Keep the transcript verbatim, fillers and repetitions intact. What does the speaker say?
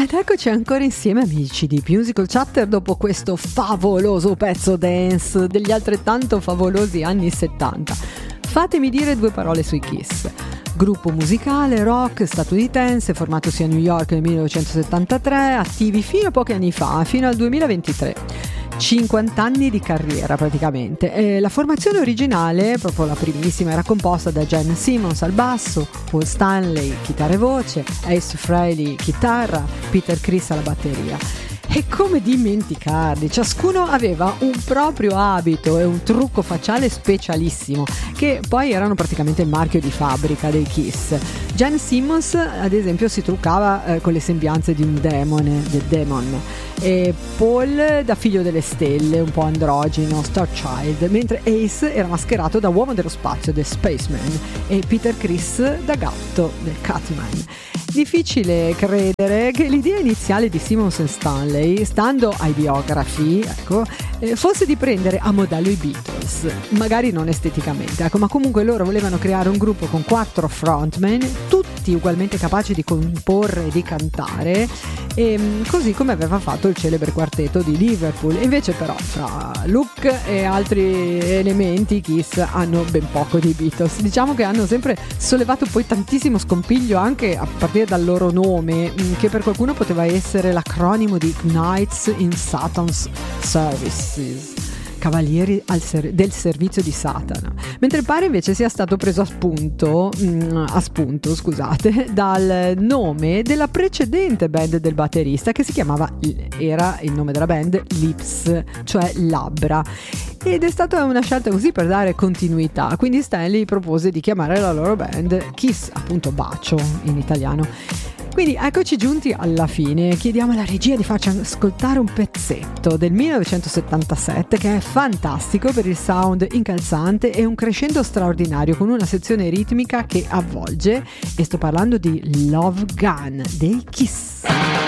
Ed eccoci ancora insieme, amici di Musical Chatter, dopo questo favoloso pezzo dance degli altrettanto favolosi anni settanta. Fatemi dire due parole sui Kiss. Gruppo musicale rock statunitense formatosi a New York nel millenovecentosettantatré, attivi fino a pochi anni fa, fino al duemilaventitré. cinquanta anni di carriera praticamente. E la formazione originale, proprio la primissima, era composta da Gene Simmons al basso, Paul Stanley chitarra e voce, Ace Frehley chitarra, Peter Criss alla batteria. E come dimenticarli, ciascuno aveva un proprio abito e un trucco facciale specialissimo, che poi erano praticamente il marchio di fabbrica dei Kiss. Gene Simmons, ad esempio, si truccava eh, con le sembianze di un demone, del demon, e Paul da figlio delle stelle, un po' androgino, Star Child, mentre Ace era mascherato da uomo dello spazio, The Spaceman, e Peter Criss da gatto, del Catman. Difficile credere che l'idea iniziale di Simmons e Stanley, stando ai biografi, ecco, eh, fosse di prendere a modello i Beatles, magari non esteticamente, ecco, ma comunque loro volevano creare un gruppo con quattro frontman, tutti ugualmente capaci di comporre e di cantare, e, così come aveva fatto il celebre quartetto di Liverpool. Invece però fra look e altri elementi Kiss hanno ben poco di Beatles. Diciamo che hanno sempre sollevato poi tantissimo scompiglio anche a partire dal loro nome, che per qualcuno poteva essere l'acronimo di Knights in Satan's Services, cavalieri al ser- del servizio di Satana, mentre pare invece sia stato preso a spunto, mh, a spunto scusate, dal nome della precedente band del batterista, che si chiamava, era il nome della band, Lips, cioè labbra, ed è stata una scelta così per dare continuità. Quindi Stanley propose di chiamare la loro band Kiss, appunto bacio in italiano. Quindi eccoci giunti alla fine. Chiediamo alla regia di farci ascoltare un pezzetto del millenovecentosettantasette che è fantastico per il sound incalzante e un crescendo straordinario con una sezione ritmica che avvolge, e sto parlando di Love Gun dei Kiss.